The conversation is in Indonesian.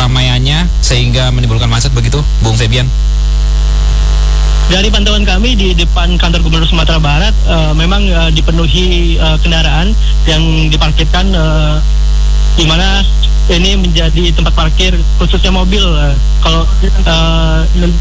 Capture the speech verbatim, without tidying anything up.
keramaiannya sehingga menimbulkan macet begitu, Bung Febian? Dari pantauan kami di depan kantor Gubernur Sumatera Barat uh, memang uh, dipenuhi uh, kendaraan yang diparkirkan, uh, di mana ini menjadi tempat parkir khususnya mobil. Uh, kalau uh,